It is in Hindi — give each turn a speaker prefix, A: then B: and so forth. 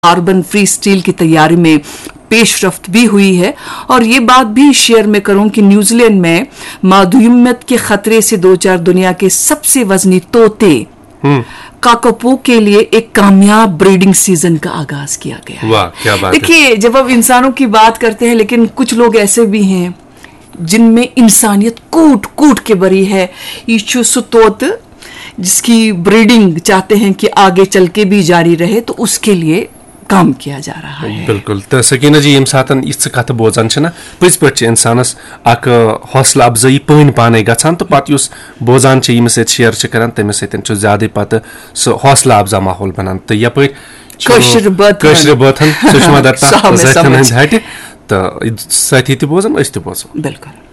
A: कार्बन फ्री स्टील की तैयारी में पेशरफ्त भी हुई है। और ये बात भी शेयर में करूं कि न्यूजीलैंड में मधुमेह के खतरे से दो चार दुनिया के सबसे वजनी तोते काकापो के लिए एक कामयाब ब्रीडिंग सीजन का आगाज किया गया।
B: वाह, क्या बात है।
A: देखिए, जब अब इंसानों की बात करते हैं, लेकिन कुछ लोग ऐसे भी हैं जिनमें इंसानियत कूट कूट के भरी है। ये सुतोत जिसकी ब्रीडिंग चाहते हैं कि आगे चल के भी जारी रहे, तो उसके लिए काम किया जा रहा है।
B: बिल्कुल। तो सकीना जी, यम सातन इस कथ बोजान छना पज पे इंसानस अक हौसला अफजाई पन पाने गछान, तो पत युस बोजान छ यम सत शेयर करान तमिस सतन छ ज्यादा पत सो हौसला अफजा माहौल बनान। तो यपै
A: कशर बथन
B: सुषमा दत्ता तो सथी बोजान अस बोजो।
A: बिल्कुल।